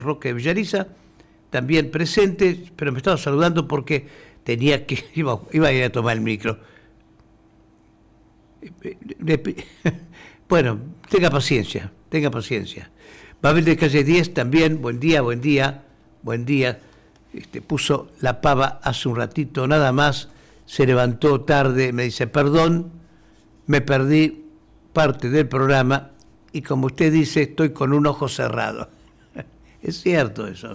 Roque Villariza, también presente, pero me estaba saludando porque tenía que, iba a ir a tomar el micro. Bueno, tenga paciencia. Babel de calle 10 también, buen día. Puso la pava hace un ratito nada más, se levantó tarde, me dice, perdón, me perdí parte del programa y como usted dice, estoy con un ojo cerrado. Es cierto eso.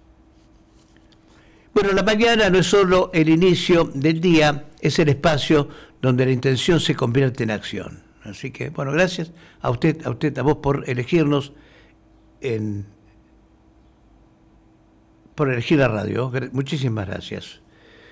Bueno, la mañana no es solo el inicio del día, es el espacio donde la intención se convierte en acción. Así que, bueno, gracias a vos por elegirnos, por elegir la radio. Muchísimas gracias.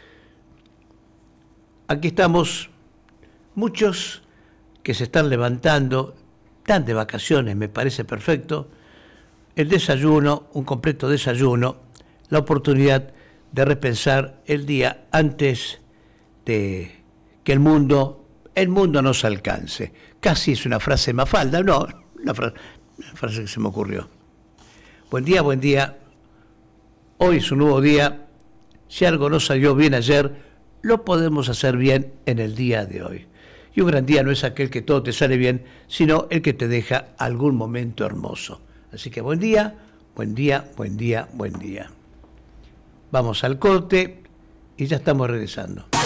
Aquí estamos, muchos que se están levantando, están de vacaciones, me parece perfecto. El desayuno, un completo desayuno, la oportunidad de repensar el día antes de que el mundo nos alcance. Casi es una frase mafalda, no, una frase que se me ocurrió. Buen día. Hoy es un nuevo día. Si algo no salió bien ayer, lo podemos hacer bien en el día de hoy. Y un gran día no es aquel que todo te sale bien, sino el que te deja algún momento hermoso. Así que buen día. Vamos al corte y ya estamos regresando.